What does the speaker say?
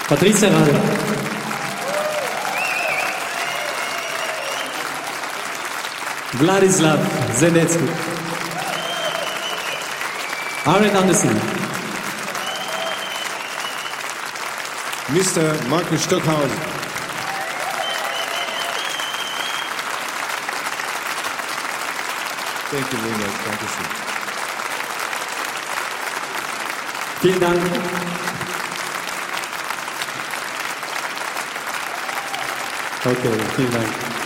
Patricia Rade. Vladislav Zenecki. Arjen Andersen. Mr. Markus Stockhausen. Thank you very much. Dankeschön. Vielen Dank. Okay, vielen Dank.